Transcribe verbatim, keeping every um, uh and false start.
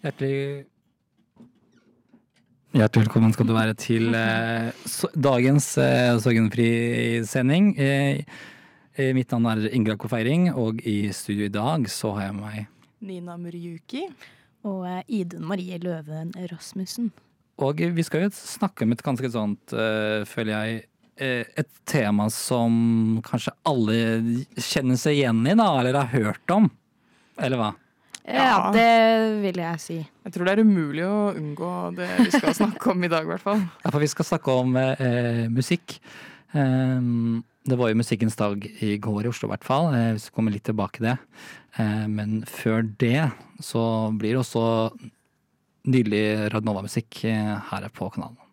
Hjertelig Hjertelig velkommen skal du være til eh, so, dagens eh, sorgenfri-sending. Eh, eh, mitt navn er Ingrid Kofeiring, og i studio i dag så har jeg med meg Nina Muriuki og eh, Idun Marie Løven Rasmussen. Og vi skal jo snakke om et ganske sånt, eh, føler jeg, eh, et tema som kanskje alle kjenner seg igjen i da, eller har hørt om, eller hva? Ja, det vil jeg si. Jeg tror det er umulig å unngå det vi skal snakke om i dag, i hvert fall. Ja, for vi skal snakke om eh, musikk. Um, det var jo musikkens dag i går i Oslo i hvert fall, eh, hvis vi kommer litt tilbake til det. Eh, men før det så blir det også nydelig Radnova-musikk eh, her på kanalen.